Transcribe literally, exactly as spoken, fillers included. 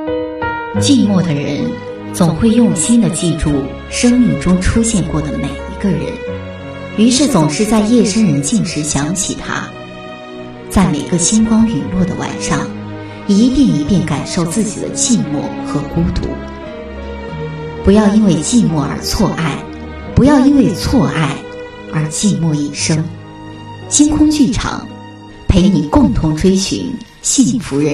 寂寞的人总会用心地记住生命中出现过的每一个人，于是总是在夜深人静时想起他，在每个星光陨落的晚上，一遍一遍感受自己的寂寞和孤独。不要因为寂寞而错爱，不要因为错爱而寂寞一生。星空剧场，陪你共同追寻幸福人